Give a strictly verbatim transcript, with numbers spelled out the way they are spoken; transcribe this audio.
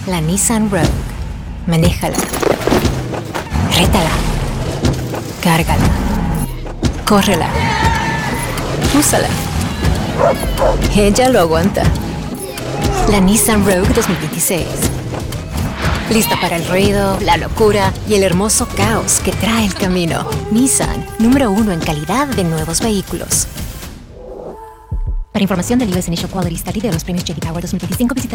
La Nissan Rogue. Manéjala. Rétala. Cárgala. Córrela. Úsala. Ella lo aguanta. La Nissan Rogue dos mil veintiséis. Lista para el ruido, la locura y el hermoso caos que trae el camino. Nissan, número uno en calidad de nuevos vehículos. Para información del U S Initial Quality Study de los premios J D Power dos mil veinticinco, visita